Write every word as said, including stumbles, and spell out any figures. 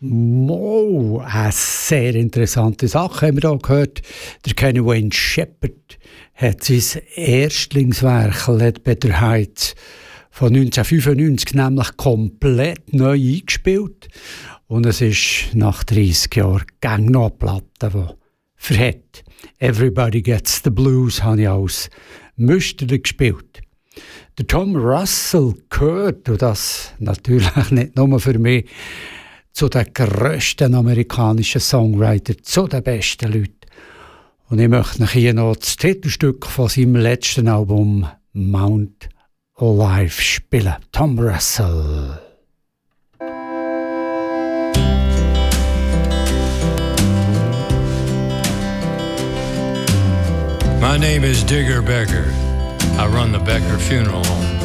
Mo, eine sehr interessante Sache haben wir hier gehört. Der Kenny Wayne Shepherd hat sein Erstlingswerk «Let Better Heights» von neunzehnhundertfünfundneunzig nämlich komplett neu eingespielt. Und es ist nach dreissig Jahren gang noch eine Platte, die verhält. «Everybody Gets the Blues» habe ich als Müsterli gespielt. Der Tom Russell gehört, und das natürlich nicht nur für mich, zu den grössten amerikanischen Songwritern, zu den besten Leuten. Und ich möchte euch hier noch das Titelstück von seinem letzten Album «Mount Olive» spielen. Tom Russell. My name is Digger Becker. I run the Becker Funeral Home.